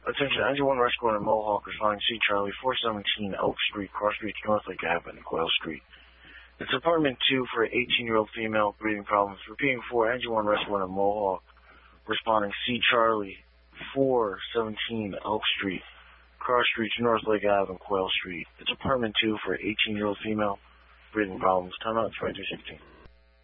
Attention, Engine 1 Rescue in Mohawk responding C Charlie 417 Elk Street, Cross Street, North Lake Avenue, Quail Street. It's apartment 2 for an 18-year-old female, breathing problems. Repeating 4, Engine 1 Rescue in Mohawk responding C Charlie 417 Elk Street, Cross Street, North Lake Avenue, Quail Street. It's apartment 2 for an 18-year-old female, breathing problems. Time out, 2216.